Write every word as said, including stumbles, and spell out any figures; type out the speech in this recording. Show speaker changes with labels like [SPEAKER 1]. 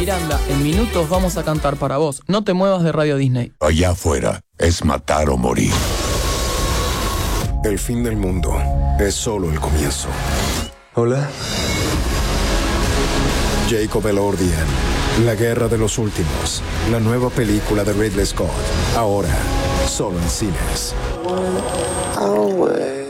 [SPEAKER 1] Miranda, en minutos vamos a cantar para vos. No te muevas de Radio Disney.
[SPEAKER 2] Allá afuera es matar o morir.
[SPEAKER 3] El fin del mundo es solo el comienzo.
[SPEAKER 4] Hola.
[SPEAKER 3] Jacob Elordian, La Guerra de los Últimos, la nueva película de Ridley Scott, ahora solo en cines.
[SPEAKER 4] Away.